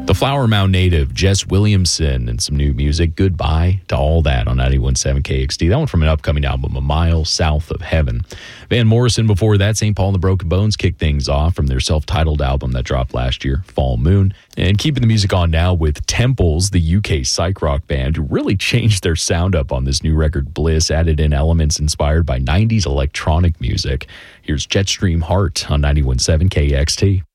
The Flower Mound native, Jess Williamson, and some new music, Goodbye to All That on 91.7 KXT. That one from an upcoming album, A Mile South of Heaven. Van Morrison before that, St. Paul and the Broken Bones kicked things off from their self-titled album that dropped last year, Fall Moon. And keeping the music on now with Temples, the UK psych rock band, who really changed their sound up on this new record, Bliss, added in elements inspired by 90s electronic music. Here's Jetstream Heart on 91.7 KXT.